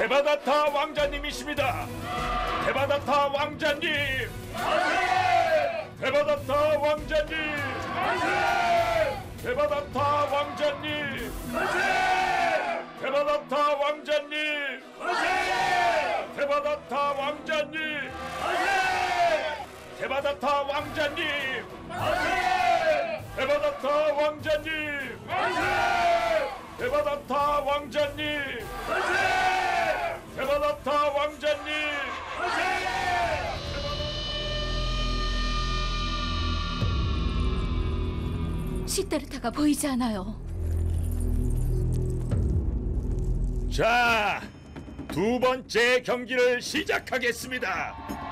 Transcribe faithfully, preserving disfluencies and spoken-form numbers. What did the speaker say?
데바다타 왕자님이십니다. 데바다타 왕자님. 데바다타 왕자님. 데바다타 왕자님. 데바다타 왕자님. 데바다타 왕자님. 데바다타 왕자님. 데바다타 왕자님. 데바다타 왕자님. 데바다타 왕자님. 시타르타가 보이지 않아요. 자, 두 번째 경기를 시작하겠습니다.